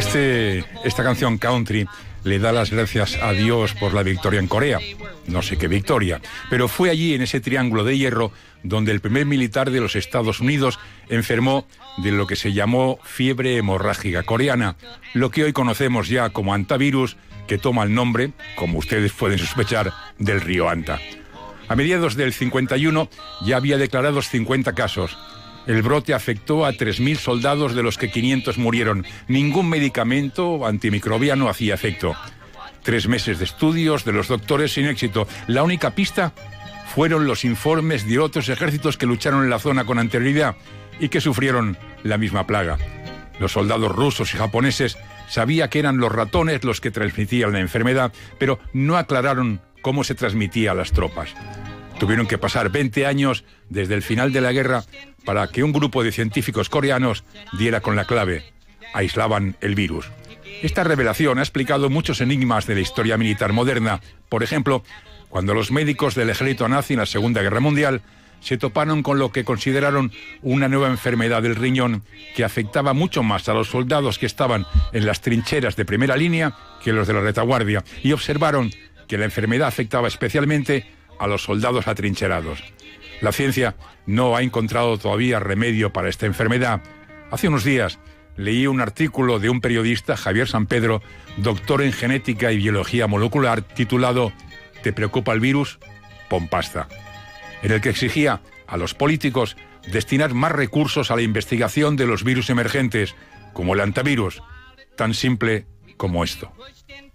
Esta canción country le da las gracias a Dios por la victoria en Corea. No sé qué victoria, pero fue allí, en ese triángulo de hierro, donde el primer militar de los Estados Unidos enfermó de lo que se llamó fiebre hemorrágica coreana, lo que hoy conocemos ya como hantavirus, que toma el nombre, como ustedes pueden sospechar, del río Anta. A mediados del 51 ya había declarados 50 casos. El brote afectó a 3.000 soldados, de los que 500 murieron. Ningún medicamento antimicrobiano hacía efecto. 3 meses de estudios de los doctores sin éxito. La única pista fueron los informes de otros ejércitos que lucharon en la zona con anterioridad y que sufrieron la misma plaga. Los soldados rusos y japoneses sabían que eran los ratones los que transmitían la enfermedad, pero no aclararon cómo se transmitía a las tropas. Tuvieron que pasar 20 años desde el final de la guerra para que un grupo de científicos coreanos diera con la clave. Aislaban el virus. Esta revelación ha explicado muchos enigmas de la historia militar moderna. Por ejemplo, cuando los médicos del ejército nazi en la Segunda Guerra Mundial se toparon con lo que consideraron una nueva enfermedad del riñón que afectaba mucho más a los soldados que estaban en las trincheras de primera línea que los de la retaguardia, y observaron que la enfermedad afectaba especialmente a los soldados atrincherados. La ciencia no ha encontrado todavía remedio para esta enfermedad. Hace unos días leí un artículo de un periodista, Javier Sampedro, doctor en genética y biología molecular, titulado ¿Te preocupa el virus? Pon pasta, en el que exigía a los políticos destinar más recursos a la investigación de los virus emergentes, como el hantavirus, tan simple como esto.